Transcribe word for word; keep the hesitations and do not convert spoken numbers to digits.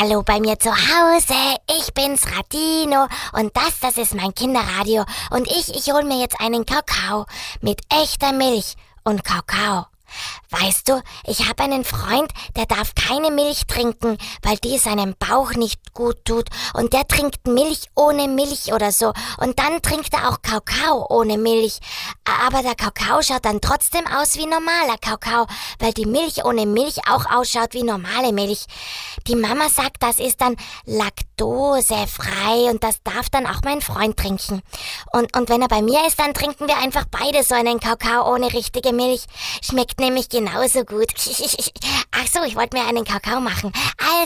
Hallo bei mir zu Hause, ich bin's Radino und das, das ist mein Kinderradio und ich, ich hol mir jetzt einen Kakao mit echter Milch und Kakao. Weißt du, ich habe einen Freund, der darf keine Milch trinken, weil die seinem Bauch nicht gut tut und der trinkt Milch ohne Milch oder so und dann trinkt er auch Kakao ohne Milch. Aber der Kakao schaut dann trotzdem aus wie normaler Kakao, weil die Milch ohne Milch auch ausschaut wie normale Milch. Die Mama sagt, das ist dann laktosefrei und das darf dann auch mein Freund trinken. Und, und wenn er bei mir ist, dann trinken wir einfach beide so einen Kakao ohne richtige Milch. Schmeckt nämlich genauso gut. Ach so, ich wollte mir einen Kakao machen. Also